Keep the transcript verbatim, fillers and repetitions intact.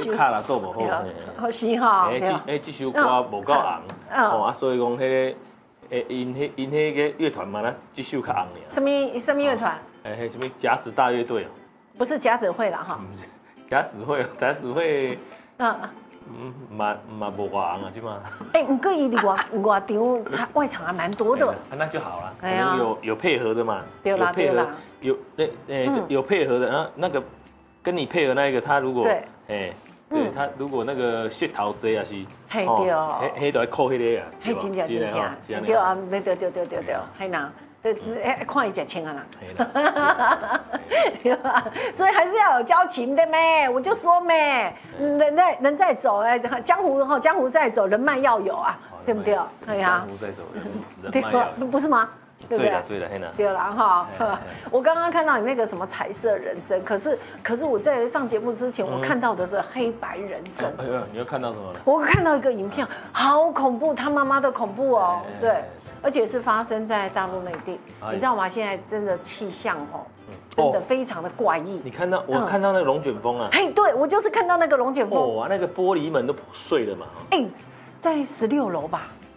首卡啦做无好， 好是哈。 哎，这哎这首歌无够红，哦啊，所以讲迄个，诶，因迄因迄个乐团嘛，那这首较红尔。 什么什么乐团？ 哎，迄什么甲子大乐队哦。 不是甲子会啦哈。 甲子会，甲子会。嗯。嗯，嘛嘛无外红啊，即嘛。 哎，不过伊离外外场外场还蛮多的。 那就好了，可能有有配合的嘛。 对啦，对啦。 有那诶有配合的，然后那个跟你配合那一个，他如果哎，对他如果那个噱头多也是。 嘿对哦。 嘿嘿，都要扣迄个啊。 嘿，真正真正。对啊，对对对对对对，嘿呐。对，哎，看伊食青啊啦，所以还是要有交情的咩？我就说咩，人在人在走，哎，江湖哈，江湖在走，人脉要有啊，对不对？ 对呀，江湖在走，人脉要有， 不是吗？对不对？ 对的，对的， 对了哈。我刚刚看到你那个什么彩色人生，可是可是我在上节目之前，我看到的是黑白人生。 哎呦，你又看到什么了？ 我看到一个影片，好恐怖，他妈妈的恐怖哦，对。而且是发生在大陆内地，你知道吗？现在真的气象哦，真的非常的怪异。 你看到我看到那个龙卷风啊？ 嘿，对，我就是看到那个龙卷风。 哇，那个玻璃门都碎了嘛。 哎，在十六楼吧？